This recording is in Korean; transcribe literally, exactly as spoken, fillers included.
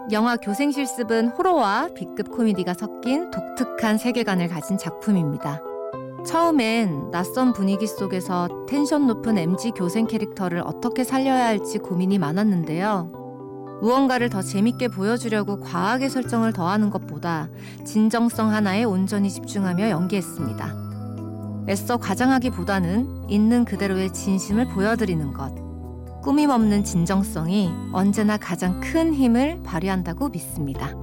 영화 교생실습은 호러와 B급 코미디가 섞인 독특한 세계관을 가진 작품입니다. 처음엔 낯선 분위기 속에서 텐션 높은 엠지 교생 캐릭터를 어떻게 살려야 할지 고민이 많았는데요. 무언가를 더 재밌게 보여주려고 과하게 설정을 더하는 것보다 진정성 하나에 온전히 집중하며 연기했습니다. 애써 과장하기보다는 있는 그대로의 진심을 보여드리는 것. 꾸밈 없는 진정성이 언제나 가장 큰 힘을 발휘한다고 믿습니다.